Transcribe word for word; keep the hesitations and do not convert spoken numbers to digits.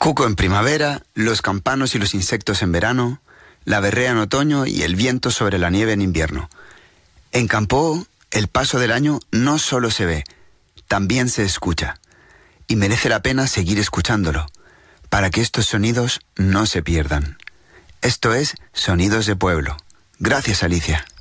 cuco en primavera, los campanos y los insectos en verano, la berrea en otoño y el viento sobre la nieve en invierno. En Campoó, el paso del año no solo se ve, también se escucha. Y merece la pena seguir escuchándolo, para que estos sonidos no se pierdan. Esto es Sonidos de Pueblo. Gracias, Alicia.